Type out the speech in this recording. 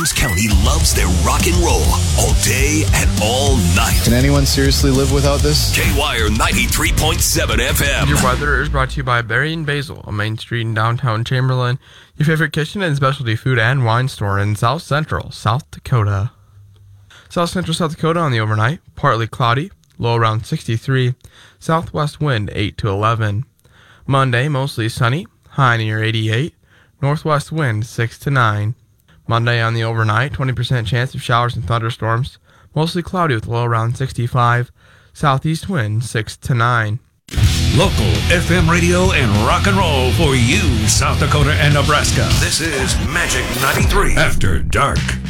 Burns County loves their rock and roll all day and all night. Can anyone seriously live without this? K-Wire 93.7 FM. Your weather is brought to you by Berry and Basil, a main street in downtown Chamberlain. Your favorite kitchen and specialty food and wine store in South Central, South Dakota. South Central South Dakota on the overnight, partly cloudy, low around 63. Southwest wind 8 to 11. Monday, mostly sunny, high near 88. Northwest wind 6 to 9. Monday on the overnight, 20% chance of showers and thunderstorms. Mostly cloudy with low around 65. Southeast wind 6 to 9. Local FM radio and rock and roll for you, South Dakota and Nebraska. This is Magic 93 After Dark.